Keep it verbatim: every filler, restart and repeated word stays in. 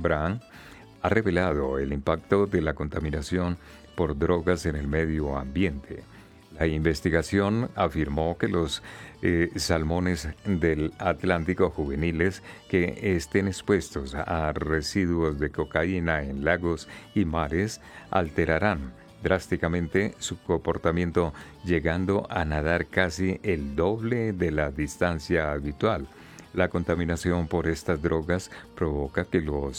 Brand ha revelado el impacto de la contaminación por drogas en el medio ambiente. La investigación afirmó que los eh, salmones del Atlántico juveniles que estén expuestos a residuos de cocaína en lagos y mares alterarán drásticamente su comportamiento, llegando a nadar casi el doble de la distancia habitual. La contaminación por estas drogas provoca que los